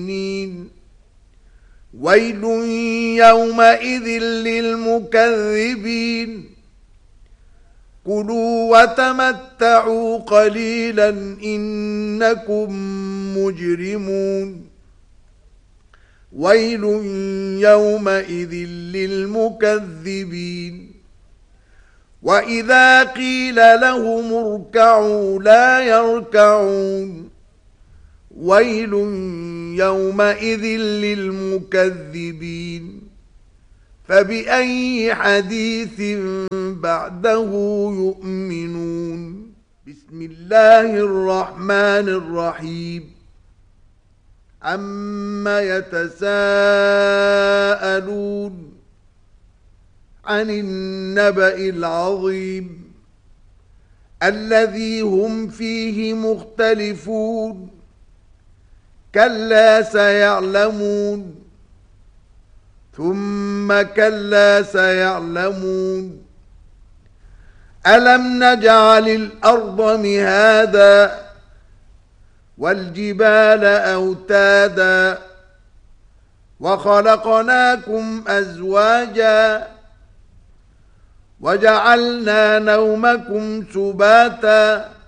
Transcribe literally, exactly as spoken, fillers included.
ويل يومئذ للمكذبين كلوا وتمتعوا قليلا إنكم مجرمون ويل يومئذ للمكذبين وإذا قيل لهم اركعوا لا يركعون ويل يومئذ للمكذبين فبأي حديث بعده يؤمنون بسم الله الرحمن الرحيم عما يتساءلون عن النبأ العظيم الذي هم فيه مختلفون كلا سيعلمون ثم كلا سيعلمون ألم نجعل الأرض مهادا والجبال أوتادا وخلقناكم أزواجا وجعلنا نومكم سباتا